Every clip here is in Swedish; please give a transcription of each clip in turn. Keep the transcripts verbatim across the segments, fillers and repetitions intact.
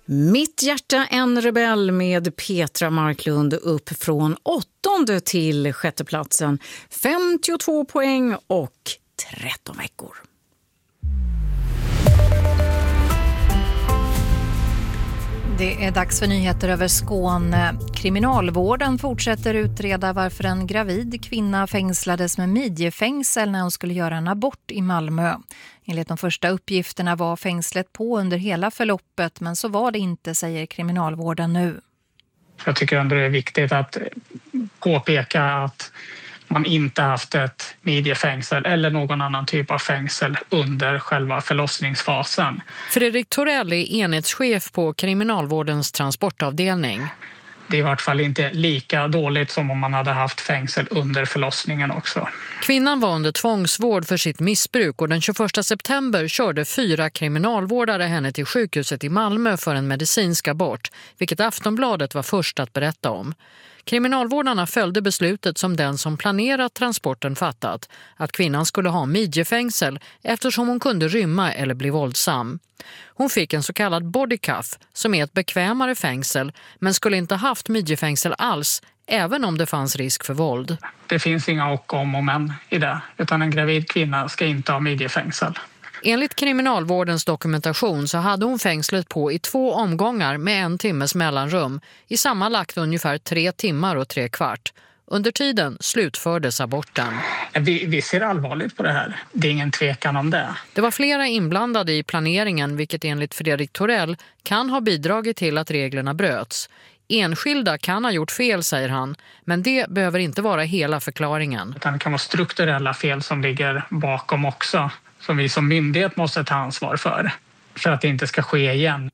Mitt hjärta en rebell med Petra Marklund upp från åttonde till sjätte platsen. femtiotvå poäng och tretton veckor. Det är dags för nyheter över Skåne. Kriminalvården fortsätter utreda varför en gravid kvinna fängslades med midjefängsel när hon skulle göra en abort i Malmö. Enligt de första uppgifterna var fängslet på under hela förloppet, men så var det inte, säger kriminalvården nu. Jag tycker ändå det är viktigt att påpeka att man inte haft ett midjefängsel eller någon annan typ av fängsel under själva förlossningsfasen. Fredrik Torell är enhetschef på kriminalvårdens transportavdelning. Det är i vart fall inte lika dåligt som om man hade haft fängsel under förlossningen också. Kvinnan var under tvångsvård för sitt missbruk och den tjugoförsta september körde fyra kriminalvårdare henne till sjukhuset i Malmö för en medicinsk abort, vilket Aftonbladet var först att berätta om. Kriminalvårdarna följde beslutet som den som planerat transporten fattat, att kvinnan skulle ha midjefängsel eftersom hon kunde rymma eller bli våldsam. Hon fick en så kallad bodycuff som är ett bekvämare fängsel, men skulle inte haft midjefängsel alls, även om det fanns risk för våld. Det finns inga och om och men i det, utan en gravid kvinna ska inte ha midjefängsel. Enligt kriminalvårdens dokumentation så hade hon fängslet på i två omgångar med en timmes mellanrum i sammanlagt ungefär tre timmar och tre kvart. Under tiden slutfördes aborten. Vi, vi ser allvarligt på det här. Det är ingen tvekan om det. Det var flera inblandade i planeringen, vilket enligt Fredrik Torell kan ha bidragit till att reglerna bröts. Enskilda kan ha gjort fel, säger han, men det behöver inte vara hela förklaringen. Utan det kan vara strukturella fel som ligger bakom också, som vi som myndighet måste ta ansvar för, för att det inte ska ske igen.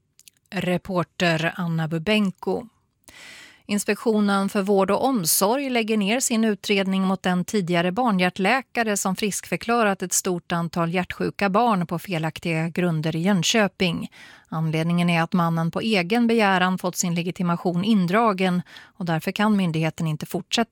Reporter Anna Bubenko. Inspektionen för vård och omsorg lägger ner sin utredning mot den tidigare barnhjärtläkare som friskförklarat ett stort antal hjärtsjuka barn på felaktiga grunder i Jönköping. Anledningen är att mannen på egen begäran fått sin legitimation indragen och därför kan myndigheten inte fortsätta